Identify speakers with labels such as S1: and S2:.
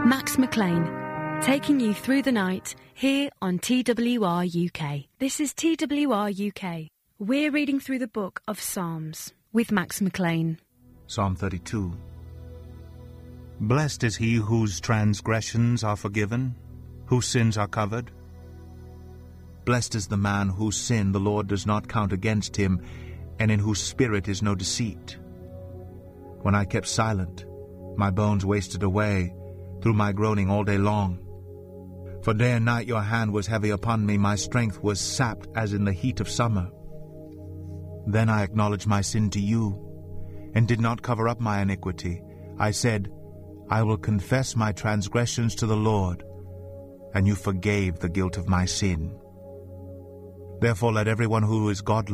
S1: Max McLean, taking you through the night here on TWR UK. This is TWR UK. We're reading through the book of Psalms with Max McLean.
S2: Psalm 32. Blessed is he whose transgressions are forgiven, whose sins are covered. Blessed is the man whose sin the Lord does not count against him, and in whose spirit is no deceit. When I kept silent, my bones wasted away through my groaning all day long. For day and night your hand was heavy upon me, my strength was sapped as in the heat of summer. Then I acknowledged my sin to you, and did not cover up my iniquity. I said, I will confess my transgressions to the Lord, and you forgave the guilt of my sin. Therefore let everyone who is godly